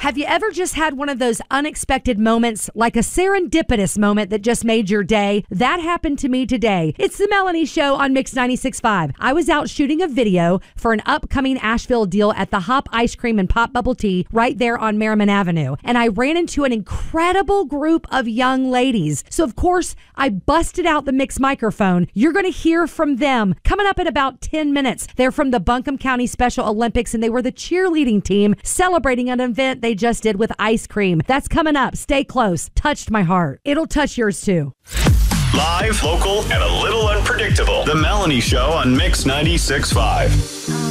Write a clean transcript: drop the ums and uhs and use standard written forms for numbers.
Have you ever just had one of those unexpected moments, like a serendipitous moment that just made your day? That happened to me today. It's the Melanie Show on Mix 96.5. I was out shooting a video for an upcoming Asheville deal at the Hop Ice Cream and Pop Bubble Tea right there on Merriman Avenue. And I ran into an incredible group of young ladies. So, of course, I busted out the Mix microphone. You're going to hear from them coming up in about 10 minutes. They're from the Buncombe County Special Olympics, and they were the cheerleading team celebrating an event they just did with ice cream. That's coming up. Stay close. Touched my heart. It'll touch yours too. Live, local, and a little unpredictable. The Melanie Show on Mix 96.5.